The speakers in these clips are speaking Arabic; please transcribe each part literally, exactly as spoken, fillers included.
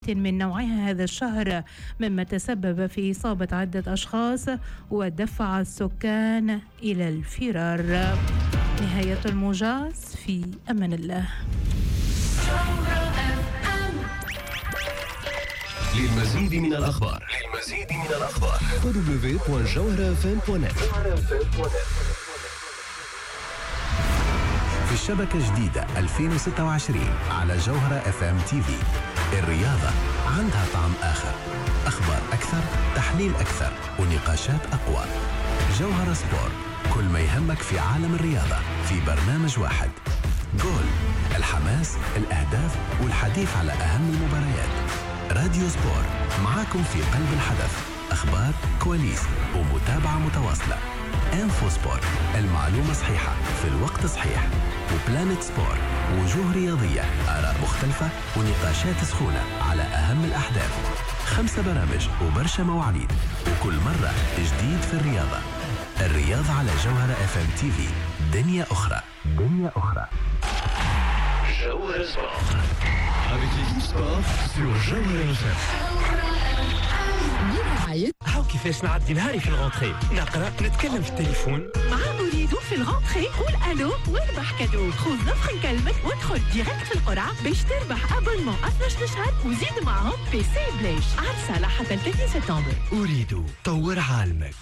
من نوعها هذا الشهر، مما تسبب في إصابة عدة أشخاص ودفع السكان إلى الفرار. نهاية الموجز، في أمان الله. للمزيد من الأخبار للمزيد من الأخبار دبليو دبليو دبليو دوت جوهرة اف ام دوت نت. في الشبكة جديدة ألفين وستة وعشرين على جوهرة اف ام تي في. الرياضة عندها طعم آخر، أخبار أكثر، تحليل أكثر، ونقاشات أقوى. جوهرة سبورت، كل ما يهمك في عالم الرياضة في برنامج واحد. جول، الحماس، الأهداف والحديث على أهم المباريات. راديو سبورت، معاكم في قلب الحدث، أخبار، كواليس ومتابعة متواصلة. انفو سبورت، المعلومة صحيحة في الوقت صحيح. وبلانت سبورت، وجوه رياضية، آراء مختلفة ونقاشات سخونة على أهم الأحداث. خمسة برامج وبرشا مواعيد، وكل مرة جديد في الرياضة. الرياضة على جوهرة اف ام تي في، دنيا أخرى دنيا أخرى. جوهرة سبورت avec l'équipe sport sur جوهرة اف ام. هاو كيفاش نعدي نهاري في الغونتري، نقرا، نتكلم في التليفون مع أريد في الغونتري. قول الو واربح كادو. خذ نفخ نكلمك وادخل ديريكت في القرعه باش تربح ابونمون اثناش شهر وزيد معهم بي سي بلاش. عرسه لحتى ثلاثين سبتمبر. اريد طور عالمك.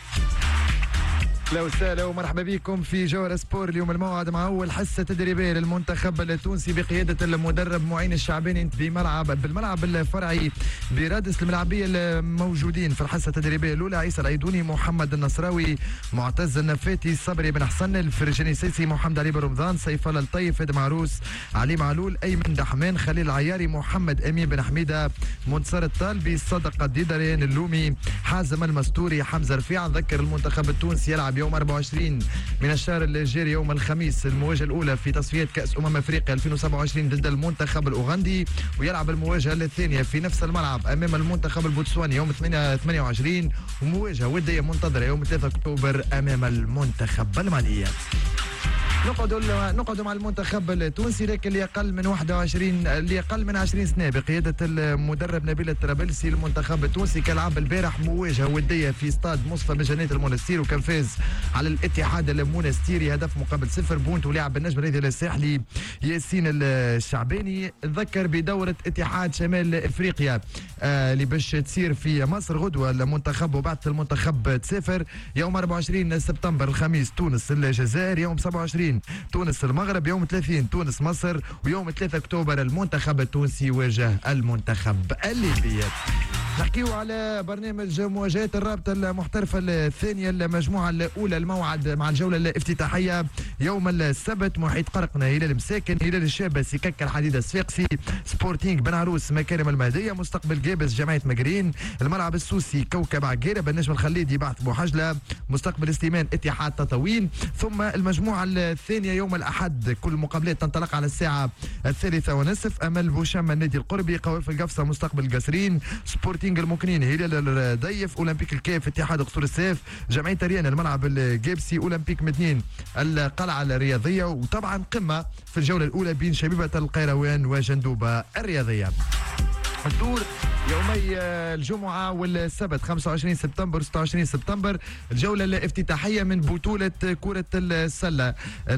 اهلا وسهلا ومرحبا بكم في جوهرة سبور. اليوم الموعد مع اول حصه تدريبيه للمنتخب التونسي بقياده المدرب معين الشعباني بملعب بالملعب الفرعي برادس الملعبيه الموجودين في الحصه التدريبيه الاولى: عيسى العيدوني، محمد النصراوي، معتز النفاتي، صبري بن حسن، الفرجاني سيسي، محمد علي بن رمضان، سيف الله الطيف، ادم عروس، علي معلول، ايمن دحمان، خليل العياري، محمد امين بن حميده، منصر الطالبي، صدقه الديدرين، اللومي، حازم المستوري، حمزه رفيع. ذكر المنتخب التونسي يلعب يوم أربعة وعشرين من الشهر الجاري يوم الخميس المواجهه الاولى في تصفيات كاس امم افريقيا ألفين وسبعة وعشرين ضد المنتخب الاوغندي، ويلعب المواجهه الثانيه في نفس الملعب امام المنتخب البوتسواني يوم ثمانية وعشرين، ومواجهه وديه منتظره يوم ثلاثة أكتوبر امام المنتخب المالي. نقعدوا نقعدوا مع المنتخب التونسي لكن اللي اقل من واحد وعشرين اللي اقل من عشرين سنه بقياده المدرب نبيل الطرابلسي. المنتخب التونسي كان لعب البارح مواجهه وديه في استاد مصطفى مجانيه المونستير، وكان فاز على الاتحاد المونستيري هدف مقابل صفر بونت، ولعب النجم الرياضي الساحلي ياسين الشعباني. تذكر بدوره اتحاد شمال افريقيا آه اللي باش تصير في مصر غدوه المنتخب وبعث المنتخب تسافر يوم أربعة وعشرين سبتمبر الخميس تونس الجزائر، يوم سبعة وعشرين تونس المغرب، يوم ثلاثين تونس مصر، ويوم ثلاثة أكتوبر المنتخب التونسي يواجه المنتخب الليبي. نحكيو على برنامج مواجهات الرابطة المحترفة الثانية المجموعة الأولى. الموعد مع الجولة الافتتاحية يوم السبت: محيط قرقنة، هلال مساكن، هلال الشابة، سكك الحديدة الصفاقسي، سبورتينغ بن عروس، مكارم المهدية، مستقبل جابس، جمعية مقرين، الملعب السوسي، كوكب عقيرة، النجم الخليدي، بعث بوحجلة، مستقبل استيمان، اتحاد تطاوين. ثم المجموعة الثانية يوم الأحد كل المقابلات تنطلق على الساعة الثالثة ونصف: أمل بوشام، النادي القربي، قوافل القفصة، مستقبل القصرين، سبورتينغ المكنين، هلال الضيف، أولمبيك الكيف، اتحاد قصور السيف، جمعية ريان، الملعب الجابسي، أولمبيك مدنين، القلعة الرياضية. وطبعا قمة في الجولة الأولى بين شبيبة القيروان وجندوبة الرياضية. الدور يومي الجمعة والسبت خمسة وعشرين سبتمبر ستة وعشرين سبتمبر، الجولة الافتتاحية من بطولة كرة السلة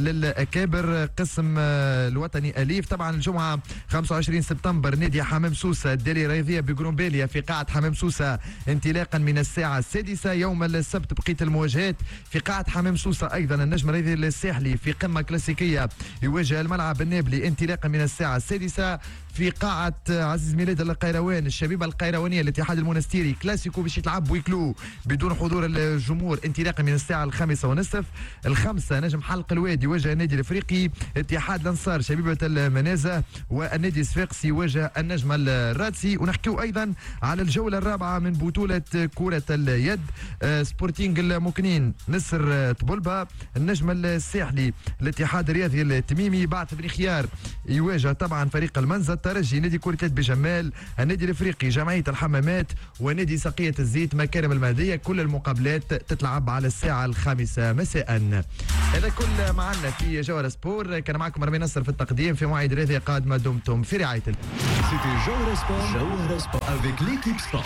للأكابر قسم الوطني أليف. طبعا الجمعة خمسة وعشرين سبتمبر نادي حمام سوسة الدالي رياضية بجرومبيليا في قاعة حمام سوسة انطلاقا من الساعة السادسة. يوم السبت بقية المواجهات في قاعة حمام سوسة أيضا النجم الرياضي الساحلي في قمة كلاسيكية يواجه الملعب النابلي انطلاقا من الساعة السادسة. في قاعة عزيز ميلاد القيروان الشبيبة القيروانية الاتحاد المونستيري كلاسيكو باش يتلعب ويكلو بدون حضور الجمهور انطلاقا من الساعة الخامسة ونصف. الخمسة نجم حلق الوادي يواجه النادي الافريقي، اتحاد الانصار شبيبة المنازة، والنادي الصفاقسي يواجه النجم الرادسي. ونحكيو ايضا على الجولة الرابعة من بطولة كرة اليد: سبورتينغ المكنين نسر طبلبة، النجم الساحلي الاتحاد الرياضي التميمي، بعث بن خيار يواجه طبعا فريق المنزة، الترجي، نادي كورتات بجمال، النادي الافريقي، جمعيه الحمامات، ونادي سقيه الزيت مكارم المهديه. كل المقابلات تتلعب على الساعه الخامسه مساء. هذا كل معنا في جوهر سبور، كان معكم رامي نصر في التقديم، في موعد رياضي قادمه دمتم في رعايه الله. C'était Jawhara Sport, Jawhara Sport avec l'équipe Sport.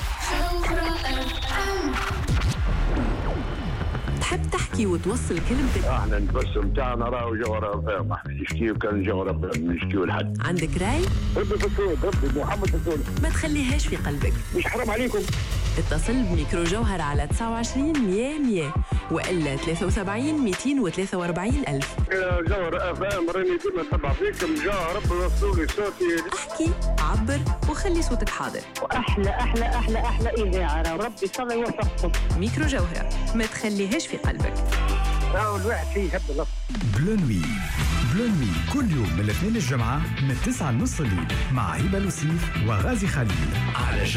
تحب تحكي وتوصل كلمتك؟ احنا نتبسم تاعنا راهو جوهرة فاهم، احنا نشكيو كان جوهرة فاهم، نشكيو لحد. عندك راي؟ ربي فسود، ربي محمد فسود. ما تخليهاش في قلبك. مش حرام عليكم. اتصل بميكرو جوهر على تسعة وعشرين مية مية وإلا ثلاثة وسبعين مئتين وثلاثة وأربعين ألف. جوهرة فاهم راني ديما نتبع فيكم، جا ربي وصلوا صوتي. احكي، عبر وخلي صوتك حاضر. واحلى احلى احلى احلى اذاعه، ربي صلى يوفقكم. ميكرو جوهرة، ما تخليهاش في قلبك. راهو الواحد فيه يحب اللفظ. بلو نوي، بلو نوي كل يوم من الاثنين للجمعة من تسعة ونص الليل مع هبة لوسيف وغازي خليل على